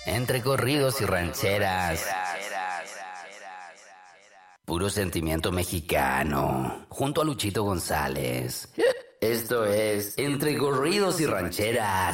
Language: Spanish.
Entre corridos y rancheras. Puro sentimiento mexicano. Junto a Luchito González. Esto es Entre corridos y rancheras.